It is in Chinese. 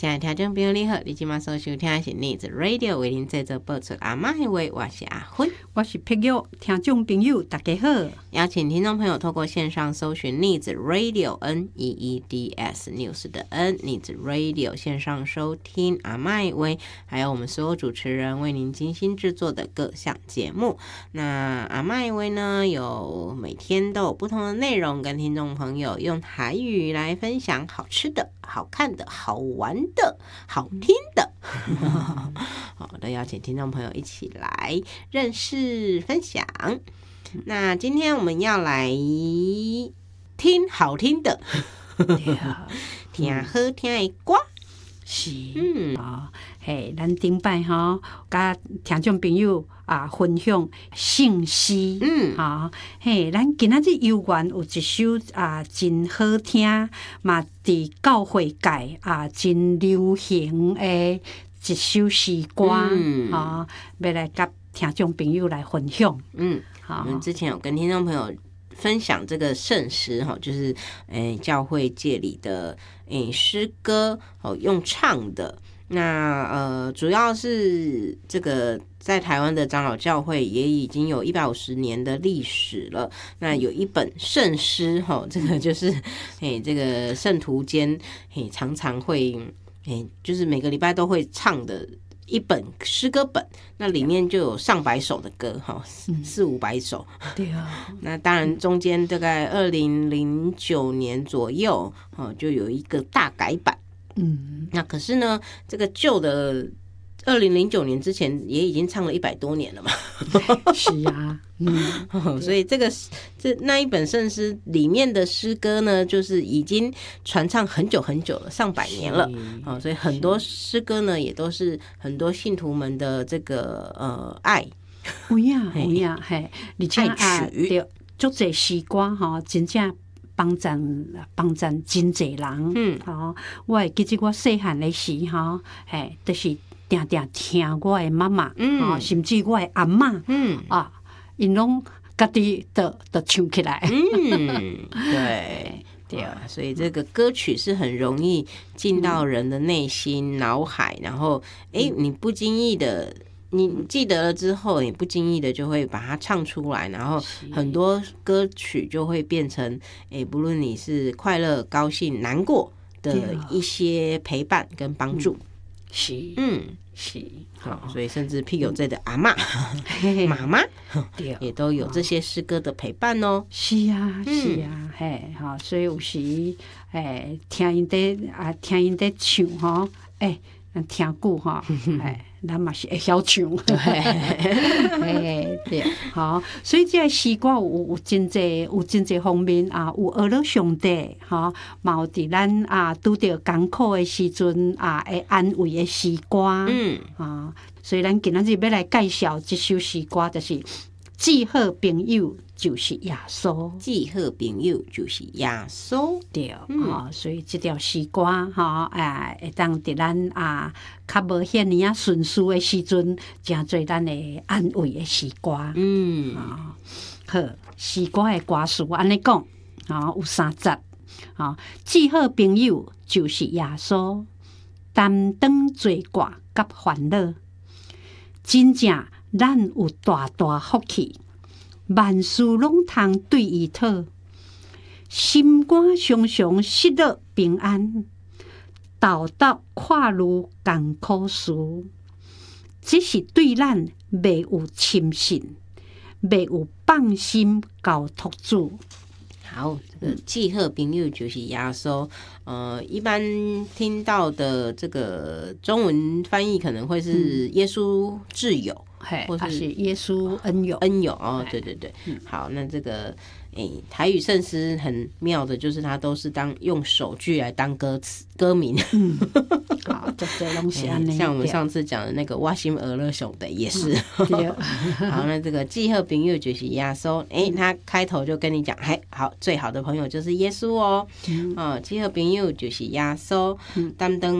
亲爱的听众朋友你好，你今晚所收听的是 Needs Radio 为您制作播出阿嬷的话，我是阿芬， 我是佩玉，听众朋友大家好。 邀请听众朋友透过线上搜寻 Needs Radio NEEDS News 的 N Needs Radio 线上收听阿嬷的话，还有我们所有主持人为您精心制作的各项节目。那阿嬷的话呢，有每天都有不同的内容跟听众朋友用台语来分享好吃的、好看的、好玩的、好听的，好，都邀请听众朋友一起来认识分享。那今天我们要来听好听的，听好听的歌。 是，嘿，咱顶摆吼，甲听众朋友分享圣诗，嘿，咱今仔日游园有一首真好听，嘛伫教会界真流行的一首诗歌，要来甲听众朋友来分享。 我们之前有跟听众朋友分享这个圣诗，就是教会界里的诗歌用唱的。那主要是这个在台湾的长老教会也已经有150年的历史了。那有一本圣诗，这个就是这个圣徒间常常会就是每个礼拜都会唱的一本诗歌本，那里面就有上百首的歌，400-500首。 对啊。 那当然中间大概2009年左右，就有一个大改版。那可是呢，这个旧的2009年之前也已经唱了100多年了嘛。 是啊。 所以那一本圣诗里面的诗歌呢，就是已经传唱很久很久了，上百年了。所以很多诗歌呢，也都是很多信徒们的这个爱。 有呀，嘿，而且对，足侪诗歌真正帮助真侪人。我会记得我细汉的时嘿，就是定定听我的妈妈，甚至我的阿嬷，因拢家己都唱起来。 对，所以这个歌曲是很容易进到人的内心、脑海，然后你不经意的。你记得了之后，你不经意的就会把它唱出来，然后很多歌曲就会变成不论你是快乐、高兴、难过的一些陪伴跟帮助。 是， 好，所以甚至譬如这的阿嬷、妈妈，也都有这些诗歌的陪伴哦。 是啊，嘿，所以有时听因在唱听久咱嘛是会晓唱。对，好，所以这诗歌有真侪方面有学了上帝嘛有伫咱拄着艰苦的时阵会安慰的诗歌。所以咱今仔日要来介绍这首诗歌，就是至好朋友就是耶稣， 至好朋友就是耶稣。 对，所以这条诗歌会当伫咱较无遐尼顺遂的时阵，真侪咱的安慰的诗歌。好，诗歌的歌词安尼讲，有3节。至好朋友就是耶稣，担当罪过甲烦恼，真正咱有大大福气。万事拢通对伊讨，心肝常常失落平安，道道跨入艰苦事。这是对咱袂有轻信，袂有放心交托主。 好，这个至好朋友就是耶稣。一般听到的这个中文翻译可能会是耶稣挚友。 或是耶稣恩友对，好，那这个台语圣诗很妙的，就是它都是用首句来当歌名。 好，这东西像我们上次讲的那个我心俄勒兄弟也是。好，那这个至好朋友就是耶稣。他开头就跟你讲，好，最好的朋友就是耶稣哦。至好朋友就是耶稣，担当